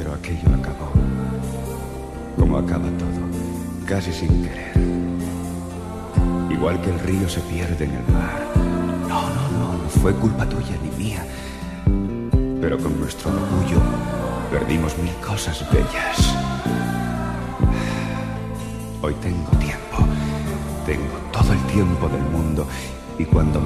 Pero aquello acabó, como acaba todo, casi sin querer. Igual que el río se pierde en el mar. No fue culpa tuya ni mía. Pero con nuestro orgullo perdimos mil cosas bellas. Hoy tengo tiempo, tengo todo el tiempo del mundo, y cuando